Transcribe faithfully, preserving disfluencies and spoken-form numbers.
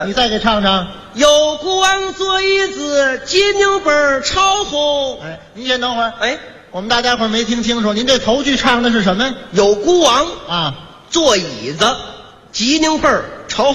你再给唱唱。 有国王坐椅子，金牛本朝后。 哎，您先等会儿。 哎， 我们大家伙没听清楚，您这头句唱的是什么？ 有国王啊， 坐椅子，吉宁辈儿